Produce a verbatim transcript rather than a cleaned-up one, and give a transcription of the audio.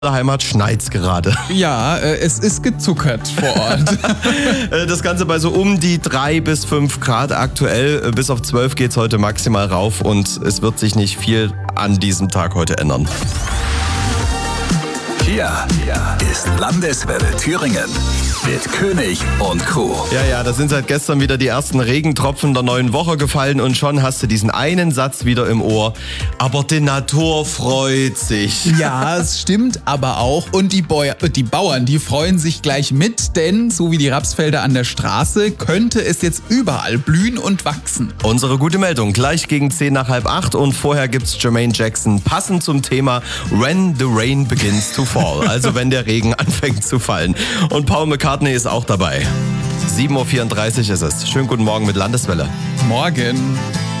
der Heimat schneit's gerade. Ja, äh, es ist gezuckert vor Ort. Das Ganze bei so um die drei bis fünf Grad aktuell. Bis auf zwölf geht's heute maximal rauf und es wird sich nicht viel an diesem Tag heute ändern. Hier ist Landeswelle Thüringen mit König und Crew. Ja, ja, da sind seit gestern wieder die ersten Regentropfen der neuen Woche gefallen und schon hast du diesen einen Satz wieder im Ohr. Aber die Natur freut sich. Ja, es stimmt aber auch. Und die, Bäu- die Bauern, die freuen sich gleich mit, denn so wie die Rapsfelder an der Straße, könnte es jetzt überall blühen und wachsen. Unsere gute Meldung, gleich gegen zehn nach halb acht und vorher gibt's Jermaine Jackson, passend zum Thema When the Rain Begins to Fall, also wenn der Regen anfängt zu fallen. Und Paul McCartney ist auch dabei. sieben Uhr vierunddreißig ist es. Schönen guten Morgen mit Landeswelle. Morgen.